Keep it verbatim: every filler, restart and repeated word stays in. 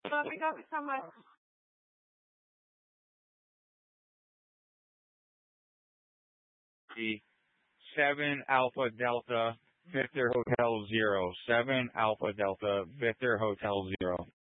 Copy, copy so much. seven Alpha Delta Victor Hotel Zero. seven Alpha Delta Victor Hotel Zero.